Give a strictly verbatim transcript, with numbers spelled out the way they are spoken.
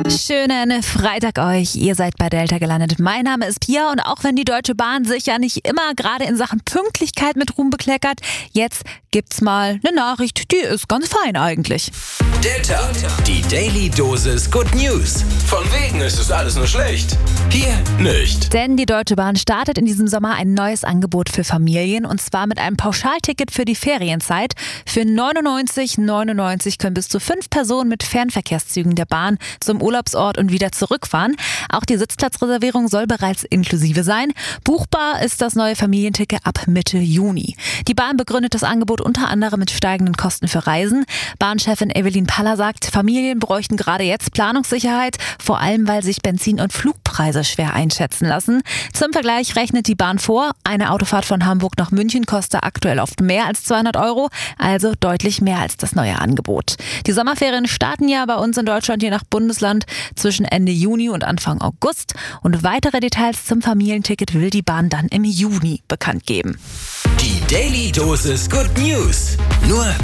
Schönen Freitag euch, ihr seid bei Delta gelandet. Mein Name ist Pia und auch wenn die Deutsche Bahn sich ja nicht immer gerade in Sachen Pünktlichkeit mit Ruhm bekleckert, jetzt gibt's mal eine Nachricht, die ist ganz fein eigentlich. Delta, die Daily Dosis Good News. Von wegen ist es alles nur schlecht. Hier nicht. Denn die Deutsche Bahn startet in diesem Sommer ein neues Angebot für Familien und zwar mit einem Pauschalticket für die Ferienzeit. Für neunundneunzig neunundneunzig können bis zu fünf Personen mit Fernverkehrszügen der Bahn zum Urlaubsort und wieder zurückfahren. Auch die Sitzplatzreservierung soll bereits inklusive sein. Buchbar ist das neue Familienticket ab Mitte Juni. Die Bahn begründet das Angebot unter anderem mit steigenden Kosten für Reisen. Bahnchefin Evelyn Paller sagt, Familien bräuchten gerade jetzt Planungssicherheit, vor allem weil sich Benzin- und Flugpreise schwer einschätzen lassen. Zum Vergleich rechnet die Bahn vor, eine Autofahrt von Hamburg nach München kostet aktuell oft mehr als zweihundert Euro, also deutlich mehr als das neue Angebot. Die Sommerferien starten ja bei uns in Deutschland je nach Bundesland zwischen Ende Juni und Anfang August und weitere Details zum Familienticket will die Bahn dann im Juni bekannt geben. Die Daily Dosis Good News. Nur